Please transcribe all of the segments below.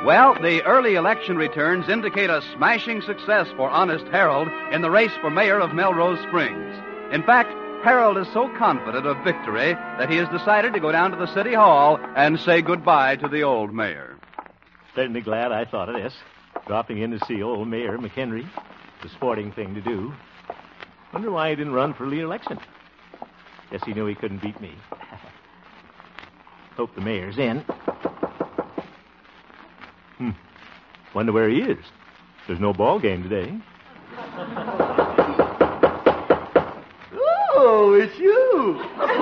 Well, the early election returns indicate a smashing success for Honest Harold in the race for mayor of Melrose Springs. In fact, Harold is so confident of victory that he has decided to go down to the city hall and say goodbye to the old mayor. Certainly glad I thought of this. Dropping in to see old Mayor McHenry. The sporting thing to do. Wonder why he didn't run for re-election. Guess he knew he couldn't beat me. Hope the mayor's in. Wonder where he is. There's no ball game today. Oh, it's you.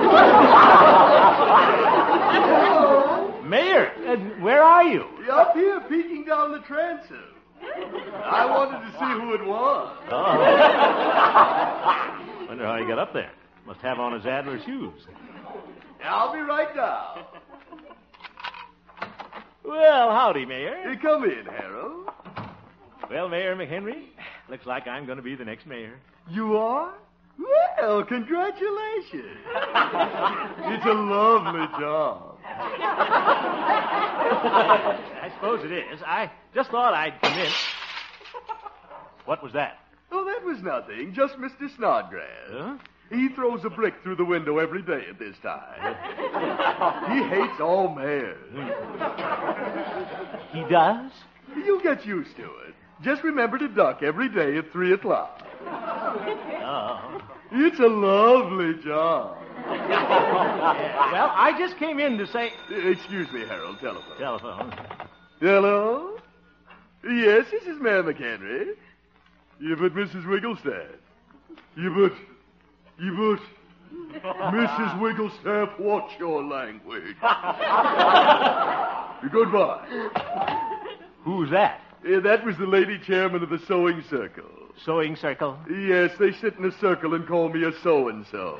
Mayor, where are you? You're up here peeking down the transom. I wanted to see who it was. Oh. Wonder how he got up there. Must have on his Adler shoes. I'll be right down. Well, howdy, Mayor. Come in, Harold. Well, Mayor McHenry, looks like I'm going to be the next mayor. You are? Well, congratulations. It's a lovely job. I suppose it is. I just thought I'd come in. What was that? Oh, that was nothing. Just Mr. Snodgrass. Huh? He throws a brick through the window every day at this time. He hates all mayors. He does? You'll get used to it. Just remember to duck every day at 3 o'clock. Oh. It's a lovely job. Yeah, well, I just came in to say... Excuse me, Harold. Telephone. Telephone. Hello? Yes, this is Mayor McHenry. You but Mrs. Wigglestaff. You but... Mrs. Wigglestaff, watch your language. Goodbye. Who's that? That was the lady chairman of the sewing circle. Sewing circle? Yes, they sit in a circle and call me a so-and-so.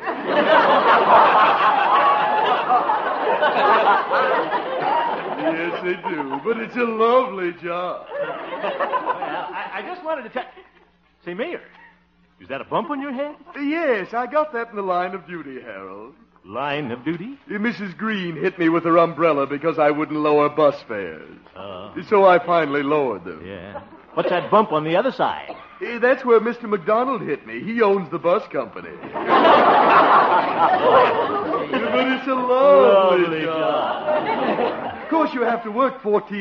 Yes, they do, but it's a lovely job. Well, I just wanted to tell... Say, Mayor, is that a bump on your head? Yes, I got that in the line of duty, Harold. Line of duty? Mrs. Green hit me with her umbrella because I wouldn't lower bus fares. Oh. So I finally lowered them. Yeah. What's that bump on the other side? That's where Mr. McDonald hit me. He owns the bus company. But it's a lovely job. Of course, you have to work 14